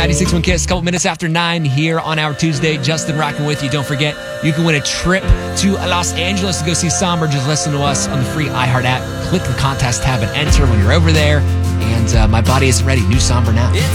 96.1 Kiss, a couple minutes after 9 here on our Tuesday. Justin rocking with you. Don't forget, you can win a trip to Los Angeles to go see Somber. Just listen to us on the free iHeart app. Click the contest tab and enter when you're over there. And My Body Isn't Ready, new Somber now.